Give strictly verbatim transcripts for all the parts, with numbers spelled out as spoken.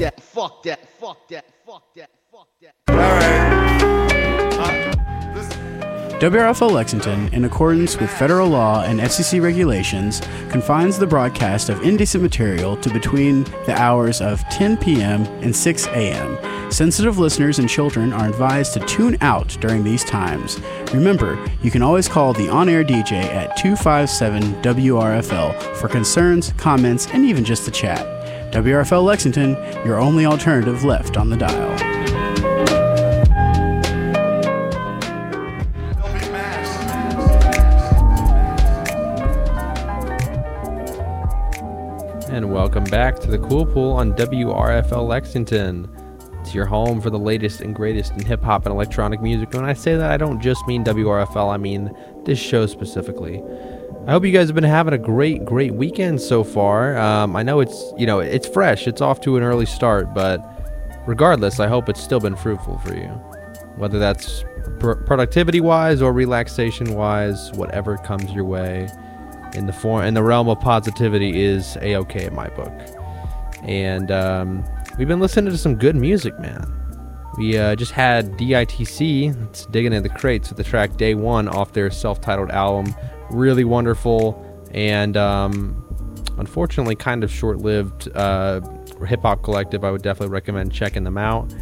that, fuck that, fuck that, fuck that, fuck that. All right. Uh, this- W R F L Lexington, in accordance with federal law and F C C regulations, confines the broadcast of indecent material to between the hours of ten p.m. and six a.m. Sensitive listeners and children are advised to tune out during these times. Remember, you can always call the on-air D J at two five seven W R F L for concerns, comments, and even just to chat. W R F L Lexington, your only alternative left on the dial. And welcome back to the Cool Pool on W R F L Lexington. It's your home for the latest and greatest in hip-hop and electronic music. When I say that, I don't just mean W R F L, I mean this show specifically. I hope you guys have been having a great, great weekend so far. Um, I know it's, you know, it's fresh. It's off to an early start, but regardless, I hope it's still been fruitful for you. Whether that's pr- productivity-wise or relaxation-wise, whatever comes your way. In the form, in the realm of positivity is A-okay in my book. And um, we've been listening to some good music, man. We uh, just had D I T C, it's digging in the crates with the track Day One off their self-titled album. Really wonderful and um, unfortunately kind of short-lived uh, hip-hop collective. I would definitely recommend checking them out.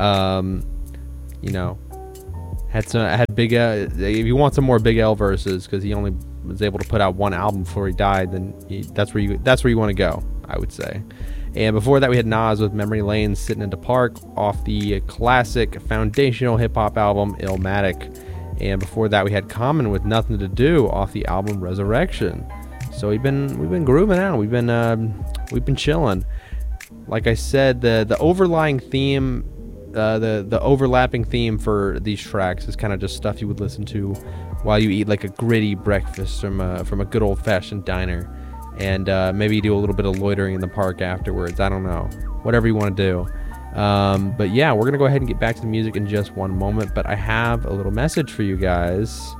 Um, you know, had some had Big L. If you want some more Big L verses, because he only was able to put out one album before he died, then he, that's where you that's where you want to go, I would say. And before that, we had Nas with Memory Lane, Sitting in the Park off the classic foundational hip hop album Illmatic. And before that, we had Common with Nothing to Do off the album Resurrection. So we've been we've been grooving out. We've been um, we've been chilling. Like I said, the the overlying theme. Uh, the the overlapping theme for these tracks is kind of just stuff you would listen to while you eat like a gritty breakfast from a, from a good old-fashioned diner, and uh, maybe you do a little bit of loitering in the park afterwards. I don't know, whatever you want to do. Um, but yeah, we're gonna go ahead and get back to the music in just one moment. But I have a little message for you guys,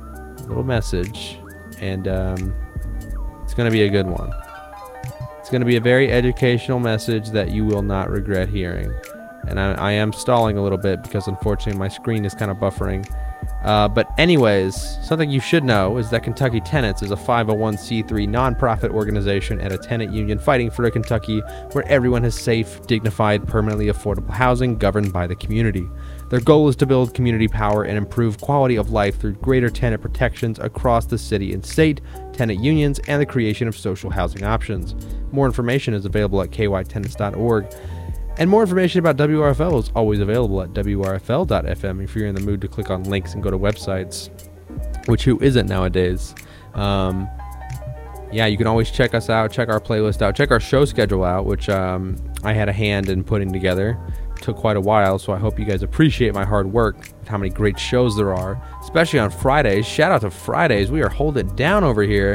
a little message, and um, it's gonna be a good one. It's gonna be a very educational message that you will not regret hearing. And I, I am stalling a little bit because unfortunately my screen is kind of buffering. Uh, but anyways, something you should know is that Kentucky Tenants is a five oh one c three nonprofit organization and a tenant union fighting for a Kentucky where everyone has safe, dignified, permanently affordable housing governed by the community. Their goal is to build community power and improve quality of life through greater tenant protections across the city and state, tenant unions, and the creation of social housing options. More information is available at k y tenants dot org. And more information about W R F L is always available at w r f l dot f m if you're in the mood to click on links and go to websites, which who isn't nowadays. Um, yeah, you can always check us out, check our playlist out, check our show schedule out, which um, I had a hand in putting together. It took quite a while, so I hope you guys appreciate my hard work and how many great shows there are, especially on Fridays. Shout out to Fridays. We are holding it down over here.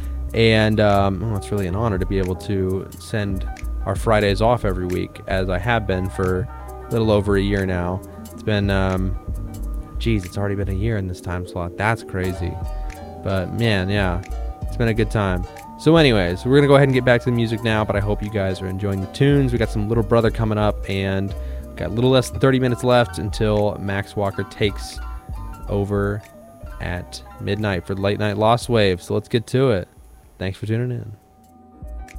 And um, oh, it's really an honor to be able to send our Fridays off every week, as I have been for a little over a year now. It's been, um, geez, it's already been a year in this time slot. That's crazy. But man, yeah, it's been a good time. So anyways, we're going to go ahead and get back to the music now, but I hope you guys are enjoying the tunes. We got some Little Brother coming up, and got a little less than thirty minutes left until Max Walker takes over at midnight for Late Night Lost Wave. So let's get to it. Thanks for tuning in.